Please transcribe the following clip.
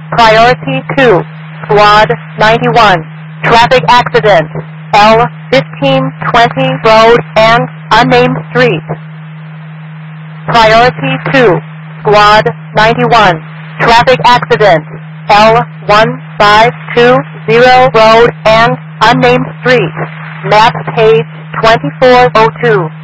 Priority 2, Squad 91. Traffic accident, L1520 road and unnamed street. Priority 2, Squad 91. Traffic accident, L1520 road and unnamed street. Map page 2402.